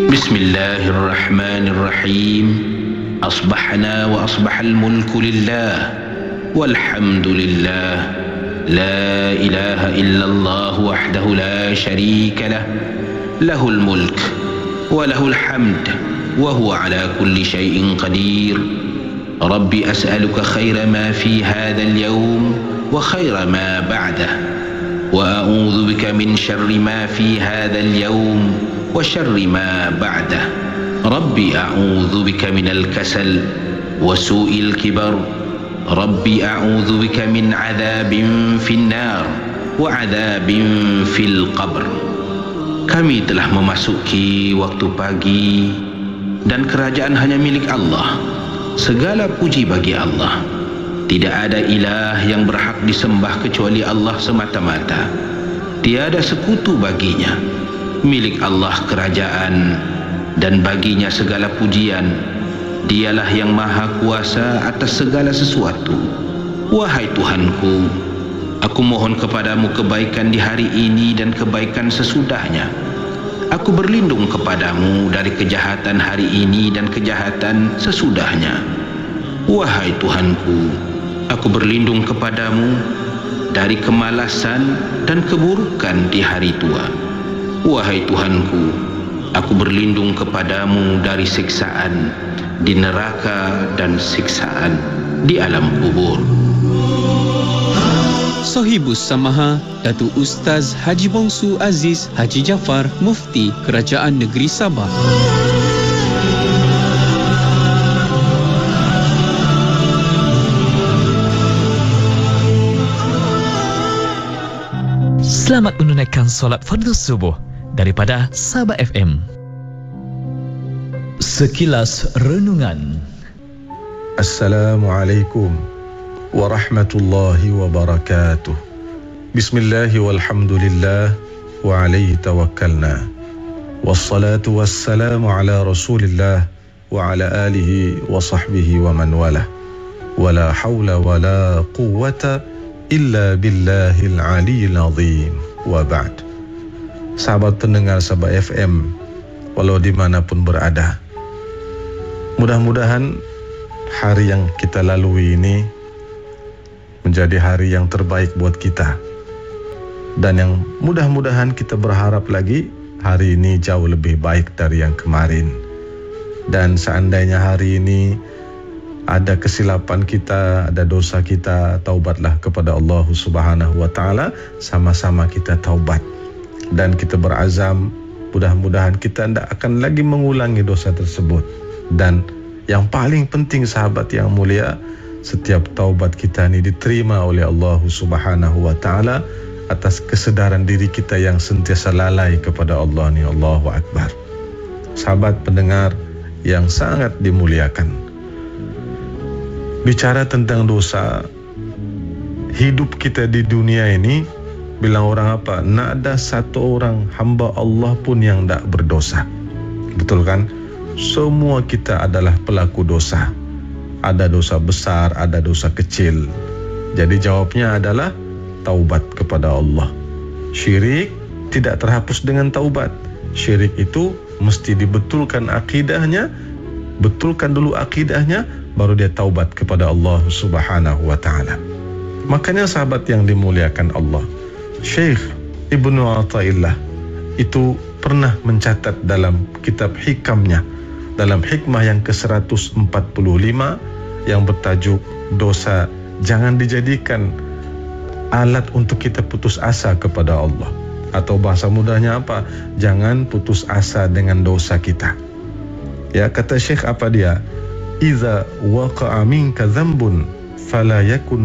بسم الله الرحمن الرحيم. أصبحنا وأصبح الملك لله والحمد لله، لا إله إلا الله وحده لا شريك له، له الملك وله الحمد وهو على كل شيء قدير. رب أسألك خير ما في هذا اليوم وخير ما بعده، وأعوذ بك من شر ما في هذا اليوم وشر ما بعده. ربي أعوذ بك من الكسل وسوء الكبر. ربي أعوذ بك من عذاب في النار وعذاب في القبر. Kami telah memasuki waktu pagi dan kerajaan hanya milik Allah. Segala puji bagi Allah. Tidak ada ilah yang berhak disembah kecuali Allah semata-mata. Tiada sekutu baginya. Milik Allah kerajaan dan baginya segala pujian. Dialah yang maha kuasa atas segala sesuatu. Wahai Tuhanku, aku mohon kepadamu kebaikan di hari ini dan kebaikan sesudahnya. Aku berlindung kepadamu dari kejahatan hari ini dan kejahatan sesudahnya. Wahai Tuhanku, aku berlindung kepadamu dari kemalasan dan keburukan di hari tua. Wahai Tuhanku, aku berlindung kepadamu dari siksaan di neraka dan siksaan di alam kubur. Sohibus Samaha Datuk Ustaz Haji Bongsu Aziz Haji Jaafar, Mufti Kerajaan Negeri Sabah. Selamat menunaikan solat fardu subuh daripada Sabah FM. Sekilas renungan. Assalamualaikum warahmatullahi wabarakatuh. Bismillah walhamdulillah wa alaihi tawakkalna. Wassalatu wassalamu ala rasulillah wa ala alihi wa sahbihi wa man wala. Wala hawla wala quwwata illa billahil aliyil azim. Wa ba'd. Sahabat pendengar Sabah FM, walau dimanapun berada, mudah-mudahan hari yang kita lalui ini menjadi hari yang terbaik buat kita. Dan yang mudah-mudahan kita berharap lagi hari ini jauh lebih baik dari yang kemarin. Dan seandainya hari ini ada kesilapan kita, ada dosa kita, taubatlah kepada Allah Subhanahu wa taala, sama-sama kita taubat. Dan kita berazam mudah-mudahan kita tidak akan lagi mengulangi dosa tersebut. Dan yang paling penting sahabat yang mulia, setiap taubat kita ini diterima oleh Allah Subhanahu wa taala atas kesedaran diri kita yang sentiasa lalai kepada Allah ni. Allahu Akbar. Sahabat pendengar yang sangat dimuliakan, bicara tentang dosa, hidup kita di dunia ini, bilang orang apa? Tak ada satu orang hamba Allah pun yang tak berdosa. Betul kan? Semua kita adalah pelaku dosa. Ada dosa besar, ada dosa kecil. Jadi jawabnya adalah taubat kepada Allah. Syirik tidak terhapus dengan taubat. Syirik itu mesti dibetulkan akidahnya. Betulkan dulu akidahnya, baru dia taubat kepada Allah Subhanahu wa taala. Makanya sahabat yang dimuliakan Allah, Syekh Ibnu Athaillah itu pernah mencatat dalam kitab hikamnya, dalam hikmah yang ke-145 yang bertajuk dosa jangan dijadikan alat untuk kita putus asa kepada Allah. Atau bahasa mudahnya apa? Jangan putus asa dengan dosa kita. Ya, kata Syekh apa dia? Iza waqa'a minka dhanbun fala yakun